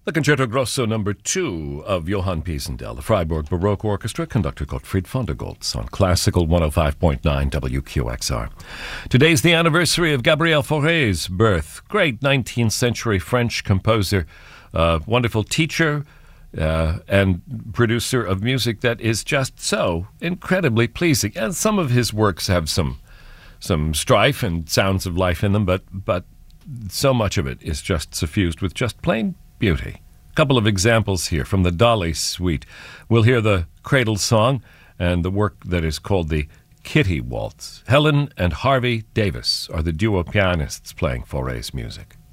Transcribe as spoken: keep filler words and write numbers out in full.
The Concerto Grosso number two of Johann Piesendel, the Freiburg Baroque Orchestra, conductor Gottfried von der Goltz on Classical one oh five point nine W Q X R. Today's the anniversary of Gabriel Fauré's birth. Great nineteenth century French composer, uh, wonderful teacher, uh, and producer of music that is just so incredibly pleasing. And some of his works have some some strife and sounds of life in them, but but so much of it is just suffused with just plain beauty. A couple of examples here from the Dali Suite. We'll hear the Cradle Song and the work that is called the Kitty Waltz. Helen and Harvey Davis are the duo pianists playing Fauré's music.